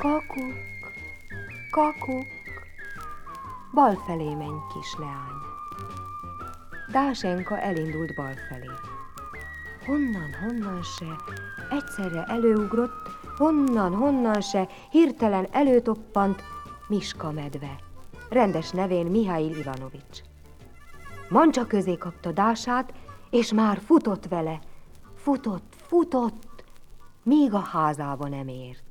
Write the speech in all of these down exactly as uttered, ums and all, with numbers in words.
Kakuk, kakuk, bal felé menj, kisleány. Dásenka elindult bal felé. Honnan, honnan se, egyszerre előugrott, honnan, honnan se, hirtelen előtoppant Miska medve, rendes nevén Mihail Ivanovics. Mancsa közé kapta Dását, és már futott vele. Futott, futott, míg a házába nem ért.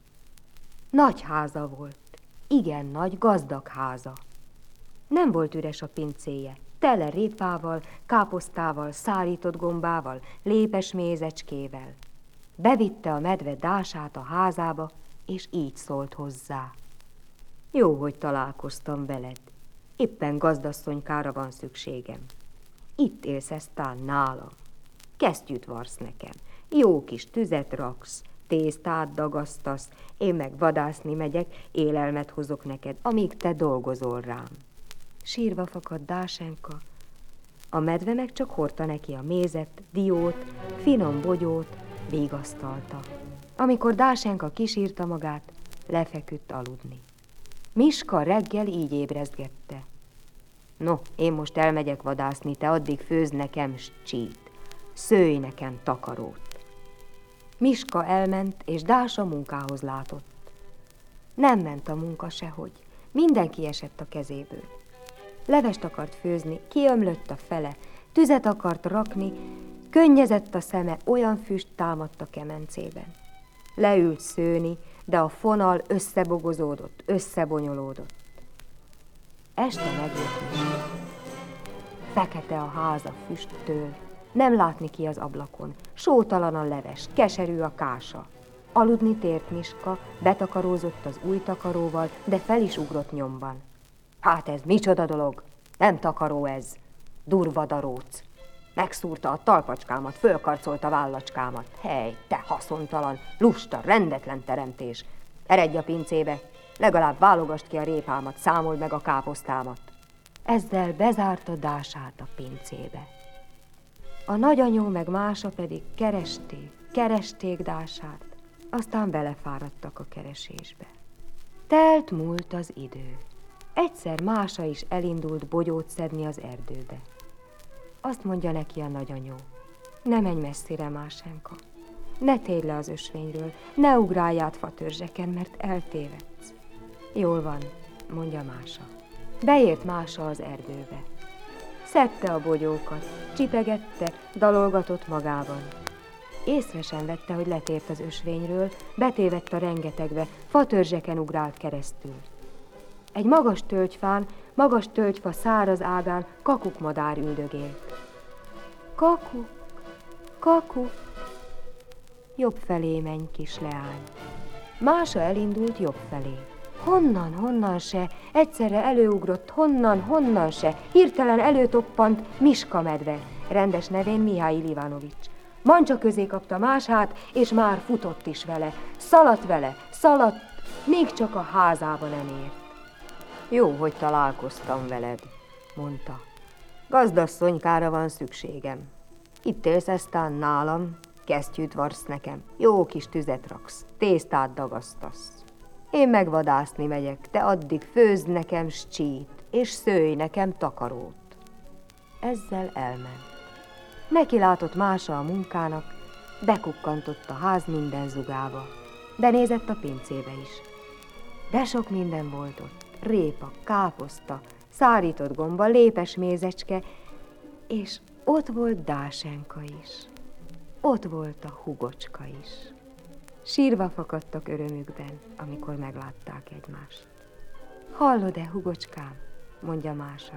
Nagy háza volt, igen nagy, gazdag háza. Nem volt üres a pincéje, tele répával, káposztával, szárított gombával, lépes mézecskével. Bevitte a medve Dását a házába, és így szólt hozzá. Jó, hogy találkoztam veled. Éppen gazdasszonykára van szükségem. Itt élsz eztán nálam. Kesztyűt varsz nekem, jó kis tüzet raksz, tésztát dagasztasz, én meg vadászni megyek, élelmet hozok neked, amíg te dolgozol rám. Sírva fakadt Dásenka. A medve meg csak hordta neki a mézet, diót, finom bogyót, vigasztalta. Amikor Dásenka kisírta magát, lefeküdt aludni. Miska reggel így ébrezgette. No, én most elmegyek vadászni, te addig főzd nekem scsít, szőj nekem takarót. Miska elment, és Dása munkához látott. Nem ment a munka sehogy, mindenki esett a kezéből. Levest akart főzni, kiömlött a fele, tüzet akart rakni, könnyezett a szeme, olyan füst támadt a kemencében. Leült szőni, de a fonal összebogozódott, összebonyolódott. Este megjött Miska. Fekete a háza füsttől, nem látni ki az ablakon, sótalan a leves, keserű a kása. Aludni tért Miska, betakarózott az új takaróval, de fel is ugrott nyomban. Hát ez micsoda dolog? Nem takaró ez, durva daróc. Megszúrta a talpacskámat, fölkarcolta a vállacskámat. Hely, te haszontalan, lusta, rendetlen teremtés. Eredj a pincébe, legalább válogasd ki a répámat, számold meg a káposztámat. Ezzel bezárta Dását a pincébe. A nagyanyó meg Mása pedig keresték, keresték Dását, aztán belefáradtak a keresésbe. Telt múlt az idő. Egyszer Mása is elindult bogyót szedni az erdőbe. Azt mondja neki a nagyanyó, ne menj messzire, Másenka, ne térj le az ösvényről, ne ugrálj át fatörzseken, mert eltévedsz. Jól van, mondja Mása. Beért Mása az erdőbe. Szedte a bogyókat, csipegette, dalolgatott magában. Észre sem vette, hogy letért az ösvényről, betévedt a rengetegbe, fatörzseken ugrált keresztül. Egy magas tölgyfán, magas tölgyfa száraz ágán kakukmadár üldögélt. Kakuk, kakuk, jobb felé menj, kisleány. Mása elindult jobb felé. Honnan, honnan se, egyszerre előugrott, honnan, honnan se, hirtelen előtoppant Miska medve, rendes nevén Mihail Ivanovics. Mancsa közé kapta Mását, és már futott is vele, szaladt vele, szaladt, még csak a házába nem ért. Jó, hogy találkoztam veled, mondta. Gazdasszonykára van szükségem. Itt élsz eztán nálam, kesztyűt varsz nekem, jó kis tüzet raksz, tésztát dagasztasz. Én megvadászni megyek, te addig főzd nekem scsít, és szőj nekem takarót. Ezzel elment. Neki látott Mása a munkának, bekukkantott a ház minden zugába, benézett a pincébe is. De sok minden volt ott, répa, káposzta, szárított gomba, lépes mézecske, és ott volt Dásenka is. Ott volt a hugocska is. Sírva fakadtak örömükben, amikor meglátták egymást. Hallod-e, hugocskám, mondja Mása.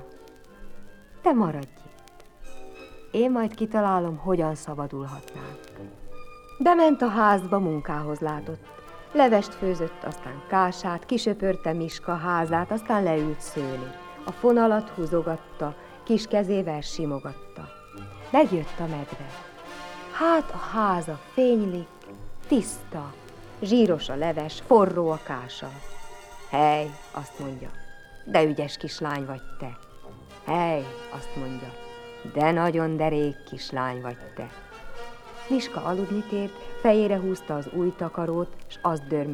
Te maradj itt. Én majd kitalálom, hogyan szabadulhatnánk. Bement a házba, munkához látott. Levest főzött, aztán kását, kisöpörte Miska házát, aztán leült szőni. A fonalat húzogatta, kis kezével simogatta. Megjött a medve. Hát a háza fénylik, tiszta, zsíros a leves, forró a kása. Hely, azt mondja, de ügyes kislány vagy te. Hely, azt mondja, de nagyon derék kislány vagy te. Miska aludni tért, fejére húzta az új takarót, s azt dörmögte.